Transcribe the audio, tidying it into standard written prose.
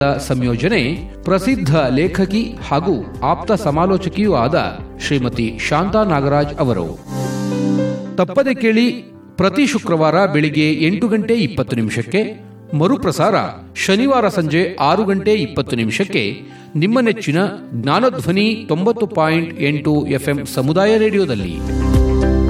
ಸಂಯೋಜನೆ ಪ್ರಸಿದ್ಧ ಲೇಖಕಿ ಹಾಗೂ ಆಪ್ತ ಸಮಾಲೋಚಕಿಯೂ ಆದ ಶ್ರೀಮತಿ ಶಾಂತಾ ನಾಗರಾಜ್ ಅವರು. ತಪ್ಪದೆ ಕೇಳಿ, ಪ್ರತಿ ಶುಕ್ರವಾರ ಬೆಳಿಗ್ಗೆ 8:20 ಮರುಪ್ರಸಾರ ಶನಿವಾರ ಸಂಜೆ 6:20 ನಿಮ್ಮ ನೆಚ್ಚಿನ ಜ್ಞಾನಧ್ವನಿ 90.8 FM ಸಮುದಾಯ ರೇಡಿಯೋದಲ್ಲಿ.